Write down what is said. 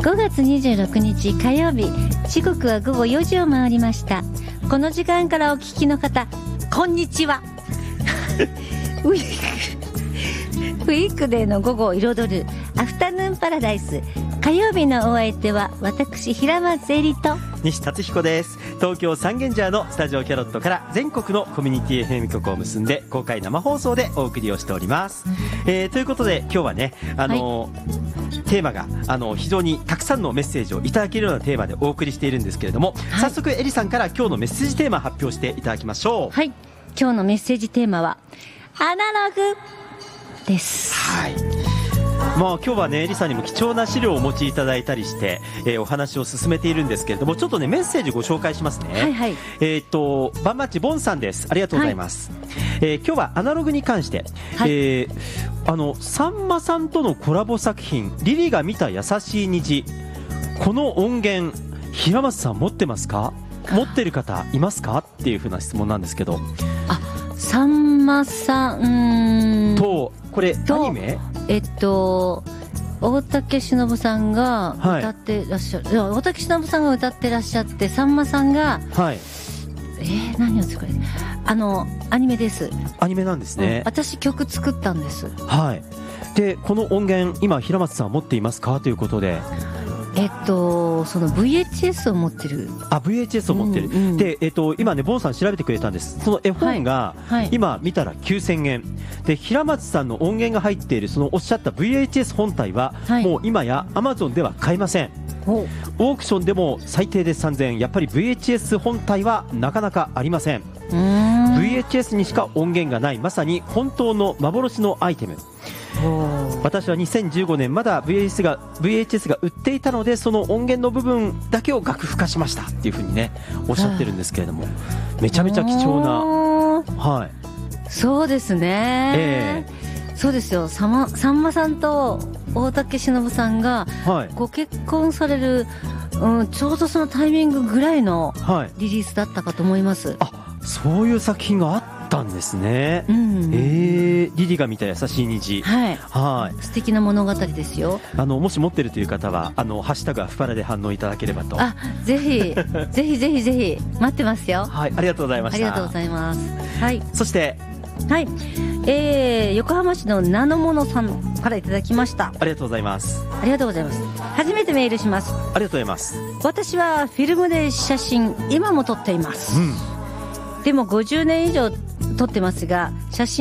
5月26日火曜日、時刻は午後4時を回りました。この時間からお聞きの方、こんにちはウィークデーの午後を彩るアフタヌーンパラダイス。火曜日のお相手は私平松恵里と西達彦です。東京三軒茶屋のスタジオキャロットから全国のコミュニティ FM 局を結んで公開生放送でお送りをしております。ということで今日はね、テーマが非常にたくさんのメッセージをいただけるようなテーマでお送りしているんですけれども、早速エリさんから今日のメッセージテーマ発表していただきましょう。 はい、今日のメッセージテーマはアナログです。 はい、今日はねエリさんにも貴重な資料をお持ちいただいたりして、お話を進めているんですけれども、ちょっとねメッセージご紹介しますね。 はいはい、 バンバッチボンさんです。ありがとうございます。はい、今日はアナログに関して、はい、さんまさんとのコラボ作品リリが見た優しい虹、この音源平松さん持ってますか？持ってる方いますかっていうふうな質問なんですけど。 さんまさんとこれアニメ大竹しのぶさんが歌ってらっしゃる、はい、大竹しのぶさんが歌ってらっしゃって、さんまさんが、はい、何を作るアニメです。 アニメなんですね。 私曲作ったんです。 はい。でこの音源今平松さん持っていますかということで、 その VHS を持ってる。 VHS を持ってる、で、今ねボンさん調べてくれたんです。その絵本が、はいはい、今見たら9000円で、平松さんの音源が入っているそのおっしゃった VHS 本体は、はい、もう今や Amazon では買えません。オークションでも最低で3000円。やっぱり VHS 本体はなかなかありません。VHS にしか音源がない、まさに本当の幻のアイテム。私は2015年まだ VHS が売っていたので、その音源の部分だけを楽譜化しましたっていうふうにねおっしゃってるんですけれども、めちゃめちゃ貴重な、はい、そうですね、 そうですよ。さんまさんと大竹しのぶさんがご結婚される、ちょうどそのタイミングぐらいのリリースだったかと思います。 そういう作品があったんですね。リリが見た優しい虹、はい、 素敵な物語ですよ。 もし持ってるという方はハッシュタグアフパラで反応いただければと。 ぜひぜひぜひぜひ待ってますよ。 はい、ありがとうございました。 ありがとうございます。はい、 そしてはい、横浜市のなのものさんからいただきました。 ありがとうございます。 ありがとうございます。初めてメールします。 ありがとうございます。 私はフィルムで写真今も撮っています。でも50年以上撮ってますが、写真